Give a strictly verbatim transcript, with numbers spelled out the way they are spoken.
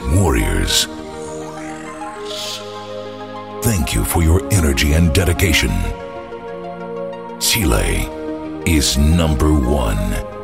Warriors, thank you for your energy and dedication. Chile is number one.